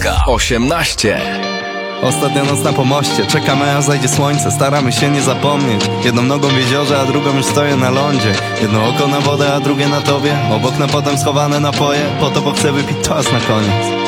18. Ostatnia noc na pomoście, czekamy aż zajdzie słońce. Staramy się nie zapomnieć. Jedną nogą w jeziorze, a drugą już stoję na lądzie. Jedno oko na wodę, a drugie na tobie. Obok na potem schowane napoje. Po to, bo chcę wypić czas na koniec.